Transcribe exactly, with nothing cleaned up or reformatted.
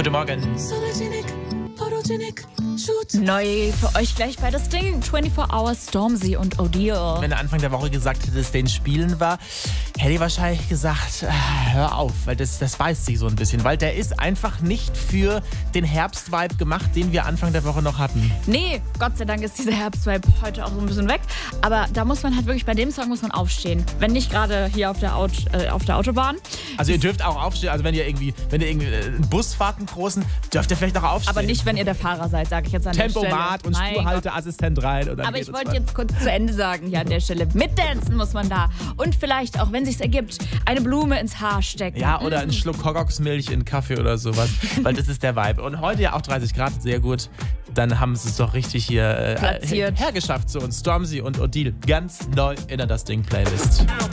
Guten Morgen. Neu für euch gleich bei das Ding. vierundzwanzig Hours, Stormzy und O'Deal. Wenn du Anfang der Woche gesagt hättest, den Spielen war, hätte ich wahrscheinlich gesagt, äh, hör auf, weil das, das beißt sich so ein bisschen. Weil der ist einfach nicht für den Herbstvibe gemacht, den wir Anfang der Woche noch hatten. Nee, Gott sei Dank ist dieser Herbstvibe heute auch so ein bisschen weg. Aber da muss man halt wirklich, bei dem Song muss man aufstehen. Wenn nicht gerade hier auf der, Aut äh, auf der Autobahn. Also ihr dürft auch aufstehen, also wenn ihr irgendwie, wenn ihr irgendwie einen Bus fahrt, einen großen, dürft ihr vielleicht auch aufstehen. Aber nicht, wenn ihr der Fahrer seid, sage ich jetzt an Tempomat der Stelle. und Spurhalteassistent rein. Und dann Aber geht ich wollte es jetzt kurz zu Ende sagen hier an der Stelle. Mitdancen muss man da. Und vielleicht auch, wenn sich's ergibt, eine Blume ins Haar stecken. Ja, oder einen Schluck Kokoxmilch in Kaffee oder sowas. Weil das ist der Vibe. Und heute ja auch dreißig Grad, sehr gut. Dann haben sie es doch richtig hier äh, platziert. hergeschafft zu uns. Stormzy und O'Deal. Ganz neu in der Das Ding Playlist.